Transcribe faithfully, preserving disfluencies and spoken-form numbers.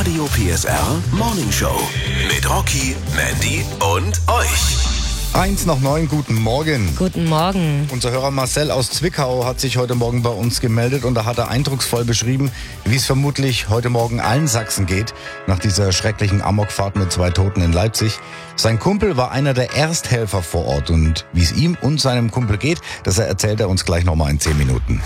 Radio P S R Morning Show mit Rocky, Mandy und euch. Eins nach neun, guten Morgen. Guten Morgen. Unser Hörer Marcel aus Zwickau hat sich heute Morgen bei uns gemeldet und da hat er eindrucksvoll beschrieben, wie es vermutlich heute Morgen allen Sachsen geht, nach dieser schrecklichen Amokfahrt mit zwei Toten in Leipzig. Sein Kumpel war einer der Ersthelfer vor Ort und wie es ihm und seinem Kumpel geht, das erzählt er uns gleich nochmal in zehn Minuten.